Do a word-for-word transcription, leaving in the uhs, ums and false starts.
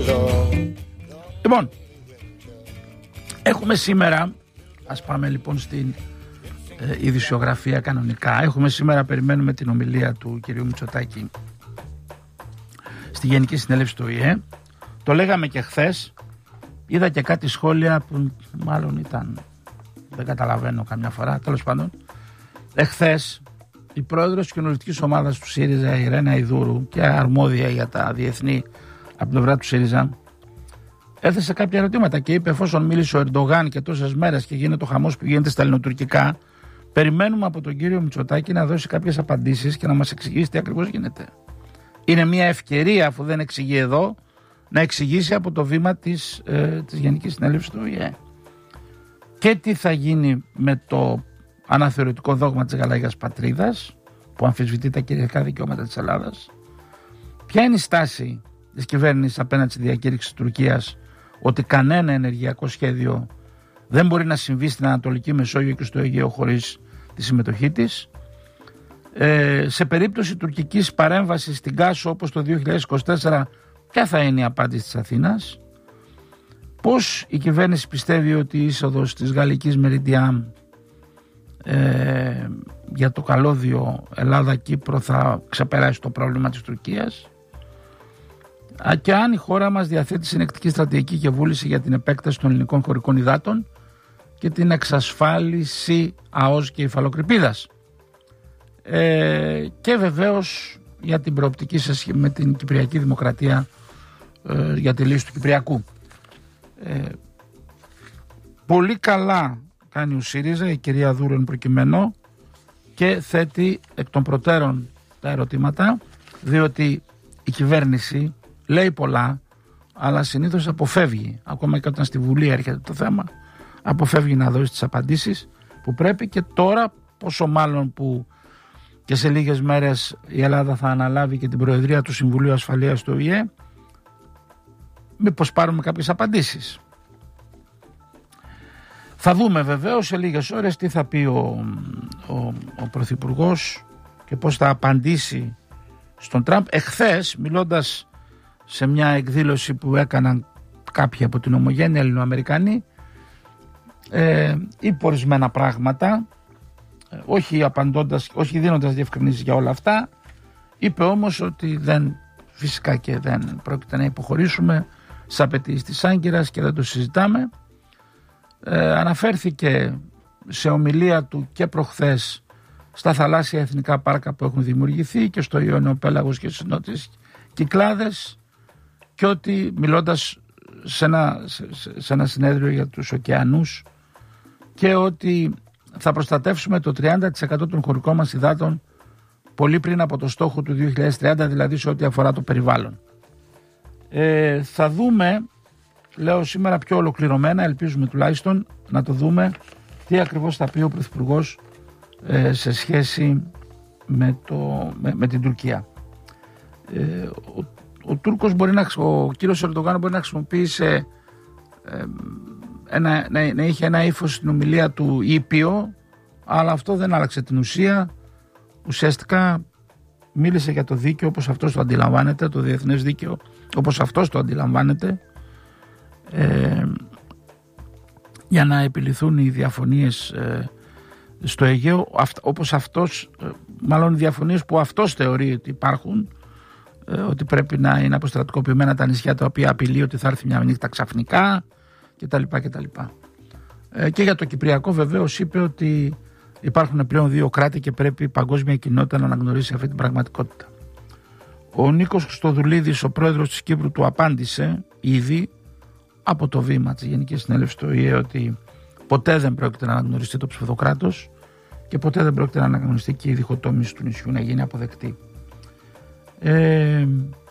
Λοιπόν, έχουμε σήμερα, ας πάμε λοιπόν στην ε, ειδησιογραφία κανονικά. Έχουμε σήμερα, περιμένουμε την ομιλία του κυρίου Μητσοτάκη στη Γενική Συνέλευση του Ο Η Ε. Το λέγαμε και χθες, είδα και κάτι σχόλια που μάλλον ήταν, δεν καταλαβαίνω καμιά φορά, τέλος πάντων. Εχθές η πρόεδρος της κοινοβουλευτικής ομάδας του ΣΥΡΙΖΑ, η Ρένα Ιδούρου, και αρμόδια για τα διεθνή από την πλευρά του ΣΥΡΙΖΑ, έθεσε κάποια ερωτήματα και είπε, εφόσον μίλησε ο Ερντογάν και τόσες μέρες και γίνεται ο χαμός που γίνεται στα ελληνοτουρκικά, περιμένουμε από τον κύριο Μητσοτάκη να δώσει κάποιες απαντήσεις και να μας εξηγήσει τι ακριβώς γίνεται. Είναι μια ευκαιρία, αφού δεν εξηγεί εδώ, να εξηγήσει από το βήμα της, ε, της Γενικής Συνέλευσης του Ο Η Ε. Και τι θα γίνει με το αναθεωρητικό δόγμα της γαλάζιας πατρίδας, που αμφισβητεί τα κυριαρχικά δικαιώματα της Ελλάδας. Ποια είναι η στάση της κυβέρνησης απέναντι στη διακήρυξη της Τουρκίας ότι κανένα ενεργειακό σχέδιο δεν μπορεί να συμβεί στην Ανατολική Μεσόγειο και στο Αιγαίο χωρίς τη συμμετοχή της. Ε, σε περίπτωση τουρκικής παρέμβασης στην Κάσο όπως το δύο χιλιάδες είκοσι τέσσερα, ποια θα είναι η απάντηση της Αθήνας? Πώς η κυβέρνηση πιστεύει ότι η είσοδος της γαλλικής Μεριντιάμ ε, για το καλώδιο Ελλάδα-Κύπρο θα ξεπεράσει το πρόβλημα της Τουρκίας? Και αν η χώρα μας διαθέτει συνεκτική στρατηγική και βούληση για την επέκταση των ελληνικών χωρικών υδάτων και την εξασφάλιση ΑΟΣ και υφαλοκρηπίδας. Ε, και βεβαίως για την προοπτική σας με την Κυπριακή Δημοκρατία ε, για τη λύση του Κυπριακού. Ε, πολύ καλά κάνει ο ΣΥΡΙΖΑ, η κυρία Δούρεν προκειμένου, και θέτει εκ των προτέρων τα ερωτήματα, διότι η κυβέρνηση λέει πολλά, αλλά συνήθως αποφεύγει, ακόμα και όταν στη Βουλή έρχεται το θέμα, αποφεύγει να δώσει τις απαντήσεις που πρέπει. Και τώρα, πόσο μάλλον που και σε λίγες μέρες η Ελλάδα θα αναλάβει και την Προεδρία του Συμβουλίου Ασφαλείας του Ο Η Ε, μήπως πάρουμε κάποιες απαντήσεις. Θα δούμε βεβαίως σε λίγες ώρες τι θα πει ο, ο, ο Πρωθυπουργός και πώς θα απαντήσει στον Τραμπ. Εχθές, μιλώντας σε μια εκδήλωση που έκαναν κάποιοι από την Ομογένεια Ελληνοαμερικανοί, ε, είπε ορισμένα πράγματα, ε, όχι απαντώντας, όχι δίνοντας διευκρινήσεις για όλα αυτά. Είπε όμως ότι δεν, φυσικά και δεν πρόκειται να υποχωρήσουμε στις απαιτήσεις της Άγκυρας και δεν το συζητάμε. Ε, αναφέρθηκε σε ομιλία του και προχθές στα θαλάσσια εθνικά πάρκα που έχουν δημιουργηθεί και στο Ιόνιο Πέλαγος και στις νότιες Κυκλάδες, και ότι μιλώντας σε ένα, σε, σε ένα συνέδριο για τους ωκεανούς, και ότι θα προστατεύσουμε το τριάντα τοις εκατό των χωρικών μας υδάτων πολύ πριν από το στόχο του δύο χιλιάδες τριάντα, δηλαδή σε ό,τι αφορά το περιβάλλον. Ε, θα δούμε, λέω σήμερα πιο ολοκληρωμένα, ελπίζουμε τουλάχιστον να το δούμε, τι ακριβώς θα πει ο Πρωθυπουργός ε, σε σχέση με, το, με, με την Τουρκία. Ε, ο, ο Τούρκος μπορεί να, ο κύριος Ερντογάν μπορεί να χρησιμοποιήσει ε, ένα, να, να είχε ένα ύφος στην ομιλία του ήπιο, αλλά αυτό δεν άλλαξε την ουσία. Ουσιαστικά μίλησε για το δίκαιο όπως αυτός το αντιλαμβάνεται, το διεθνές δίκαιο όπως αυτός το αντιλαμβάνεται, ε, για να επιληθούν οι διαφωνίες ε, στο Αιγαίο, αυ, όπως αυτός, ε, μάλλον οι διαφωνίες που αυτός θεωρεί ότι υπάρχουν, ε, ότι πρέπει να είναι αποστρατικοποιημένα τα νησιά τα οποία απειλεί ότι θα έρθει μια νύχτα ξαφνικά κτλ. κτλ. Ε, και για το Κυπριακό βεβαίως είπε ότι υπάρχουν πλέον δύο κράτη και πρέπει η παγκόσμια κοινότητα να αναγνωρίσει αυτή την πραγματικότητα. Ο Νίκος Χριστοδουλίδης, ο πρόεδρος της Κύπρου, του απάντησε ήδη από το βήμα της Γενικής Συνέλευσης του Ο Η Ε ότι ποτέ δεν πρόκειται να αναγνωριστεί το ψευδοκράτος και ποτέ δεν πρόκειται να αναγνωριστεί και η διχοτόμηση του νησιού να γίνει αποδεκτή. Ε,